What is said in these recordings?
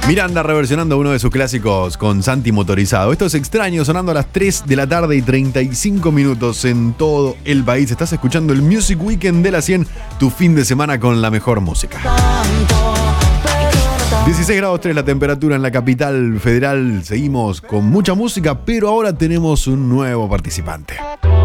Miranda reversionando uno de sus clásicos con Santi Motorizado. Esto es Extraño, sonando a las 3 de la tarde y 35 minutos en todo el país. Estás escuchando el Music Weekend de la 100, tu fin de semana con la mejor música. 16 grados 3 la temperatura en la capital federal. Seguimos con mucha música, pero ahora tenemos un nuevo participante.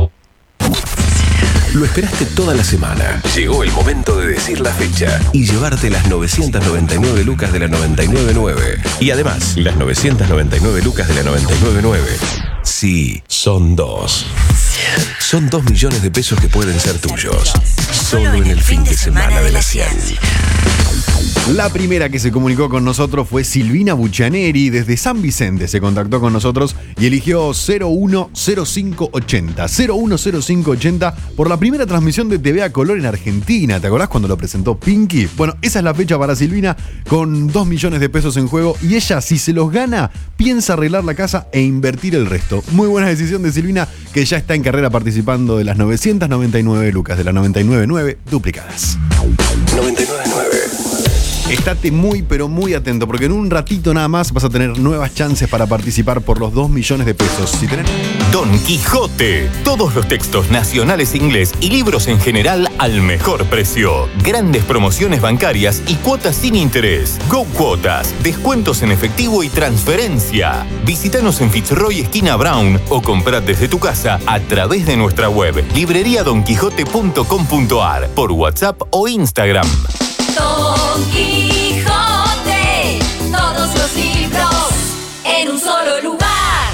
Lo esperaste toda la semana. Llegó el momento de decir la fecha y llevarte las 999 lucas de la 999. Y además, las 999 lucas de la 999. Sí, son dos. Son 2 millones de pesos que pueden ser tuyos. Solo en el fin de semana de la 100. La primera que se comunicó con nosotros fue Silvina Buccianeri. Desde San Vicente se contactó con nosotros y eligió 010580. 010580 por la primera transmisión de TV a color en Argentina. ¿Te acordás cuando lo presentó Pinky? Bueno, esa es la fecha para Silvina, con 2 millones de pesos en juego. Y ella, si se los gana, piensa arreglar la casa e invertir el resto. Muy buena decisión de Silvina, que ya está en carrera participando de las 999 lucas de la 999 duplicadas. 999. Estate muy pero muy atento, porque en un ratito nada más vas a tener nuevas chances para participar por los 2 millones de pesos. Si tenés... Don Quijote. Todos los textos nacionales e inglés y libros en general al mejor precio. Grandes promociones bancarias y cuotas sin interés. Go Cuotas. Descuentos en efectivo y transferencia. Visítanos en Fitzroy esquina Brown o comprad desde tu casa a través de nuestra web libreriadonquijote.com.ar, por WhatsApp o Instagram. Don Quijote, todos los libros en un solo lugar.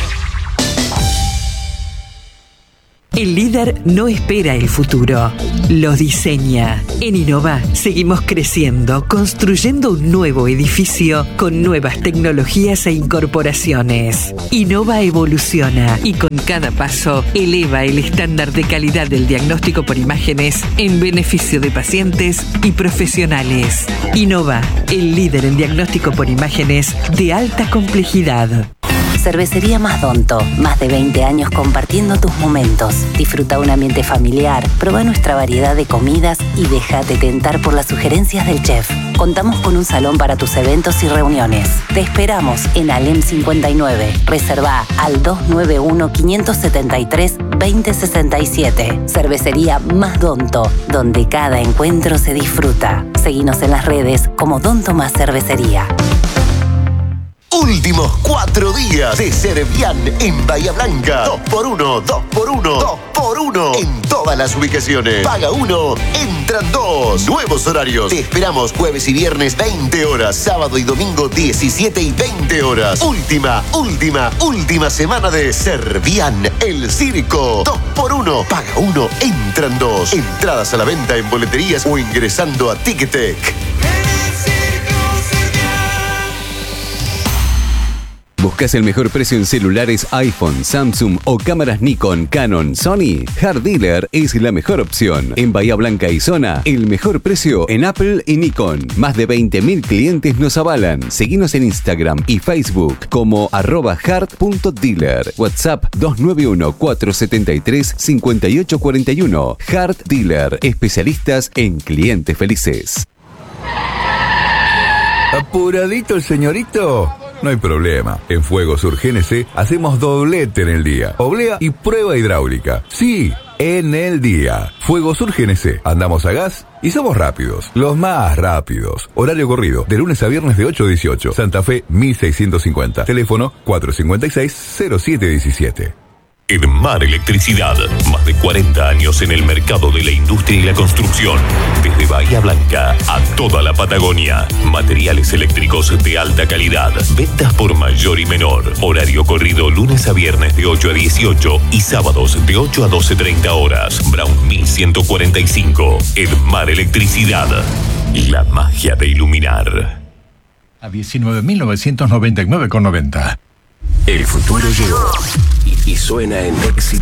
El líder no espera el futuro, lo diseña. En Innova seguimos creciendo, construyendo un nuevo edificio con nuevas tecnologías e incorporaciones. Innova evoluciona y con cada paso eleva el estándar de calidad del diagnóstico por imágenes en beneficio de pacientes y profesionales. Innova, el líder en diagnóstico por imágenes de alta complejidad. Cervecería Más Donto, más de 20 años compartiendo tus momentos. Disfruta un ambiente familiar, prueba nuestra variedad de comidas y déjate tentar por las sugerencias del chef. Contamos con un salón para tus eventos y reuniones. Te esperamos en Alem 59. Reserva al 291-573-2067. Cervecería Más Donto, donde cada encuentro se disfruta. Seguinos en las redes como Donto Más Cervecería. Últimos 4 días de Servian en Bahía Blanca. 2x1, 2x1, 2x1 en todas las ubicaciones. Paga 1, entran 2. Nuevos horarios. Te esperamos jueves y viernes 20 horas. Sábado y domingo 17 y 20 horas. Última semana de Servian, el circo. 2x1, paga 1, entran 2. Entradas a la venta en boleterías o ingresando a Ticketek. ¿Buscas el mejor precio en celulares iPhone, Samsung o cámaras Nikon, Canon, Sony? Hard Dealer es la mejor opción. En Bahía Blanca y zona, el mejor precio en Apple y Nikon. Más de 20.000 clientes nos avalan. Seguinos en Instagram y Facebook como @hard.dealer. WhatsApp 291-473-5841. Hard Dealer, especialistas en clientes felices. ¿Apuradito el señorito? No hay problema. En Fuegos GNC hacemos doblete en el día. Oblea y prueba hidráulica. Sí, en el día. Fuegos GNC. Andamos a gas y somos rápidos. Los más rápidos. Horario corrido. De lunes a viernes de 8 a 18. Santa Fe 1650. Teléfono 456-0717. Edmar Electricidad, más de 40 años en el mercado de la industria y la construcción. Desde Bahía Blanca a toda la Patagonia. Materiales eléctricos de alta calidad. Ventas por mayor y menor. Horario corrido lunes a viernes de 8 a 18 y sábados de 8 a 12:30 horas. Brown 1145. Edmar Electricidad. La magia de iluminar. A 19.999,90. El futuro llegó y suena en Éxito